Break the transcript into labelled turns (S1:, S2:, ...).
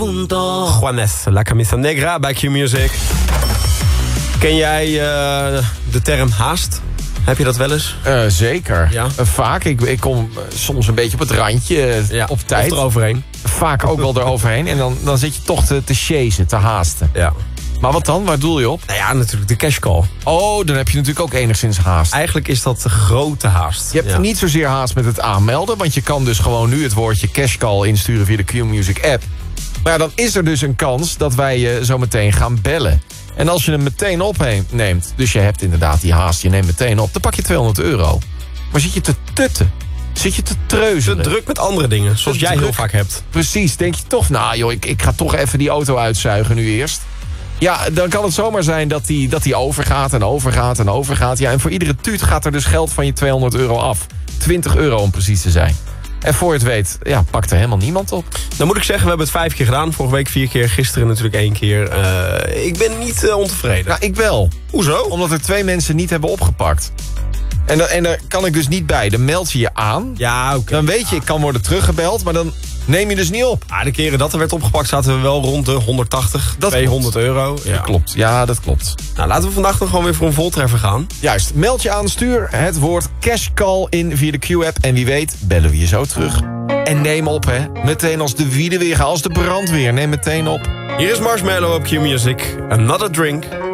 S1: punto.
S2: Juanes, La Camisa Negra bij Q-Music. Ken jij de term haast? Heb je dat wel eens?
S3: Zeker.
S2: Ja?
S3: Vaak. Ik kom soms een beetje op het randje op tijd.
S2: Of eroverheen.
S3: Vaak ook wel eroverheen. En dan zit je toch te chasen, te haasten.
S2: Ja.
S3: Maar wat dan? Waar doel je op?
S2: Nou ja, natuurlijk de cash call.
S3: Oh, dan heb je natuurlijk ook enigszins haast.
S2: Eigenlijk is dat de grote haast.
S3: Je hebt niet zozeer haast met het aanmelden. Want je kan dus gewoon nu het woordje cashcall insturen via de Q-Music app. Maar ja, dan is er dus een kans dat wij je zo meteen gaan bellen. En als je hem meteen opneemt, dus je hebt inderdaad die haast, je neemt meteen op, dan pak je €200. Maar zit je te tutten? Zit je te treuzelen?
S2: Te druk met andere dingen, zoals jij heel vaak hebt.
S3: Precies, denk je toch, nou joh, ik ga toch even die auto uitzuigen nu eerst. Ja, dan kan het zomaar zijn dat die overgaat en overgaat en overgaat. Ja, en voor iedere tuut gaat er dus geld van je €200 af. €20 om precies te zijn. En voor je het weet, ja, pakt er helemaal niemand op.
S2: Dan moet ik zeggen, we hebben het 5 keer gedaan. Vorige week 4 keer, gisteren natuurlijk 1 keer. Ik ben niet ontevreden.
S3: Nou, ik wel.
S2: Hoezo?
S3: Omdat er 2 mensen niet hebben opgepakt. En daar kan ik dus niet bij. Dan meld je je aan.
S2: Ja, oké.
S3: Dan weet je, ik kan worden teruggebeld, maar dan neem je dus niet op.
S2: De keren dat er werd opgepakt zaten we wel rond de 180, €200. Ja.
S3: Dat klopt. Ja, dat klopt.
S2: Nou, laten we vandaag dan gewoon weer voor een voltreffer gaan.
S3: Juist. Meld je aan, stuur het woord cashcall in via de Q-app. En wie weet, bellen we je zo terug. En neem op, hè. Meteen als de wielen weer gaan, als de brandweer. Neem meteen op.
S2: Hier is Marshmello op Q-Music. Another Drink.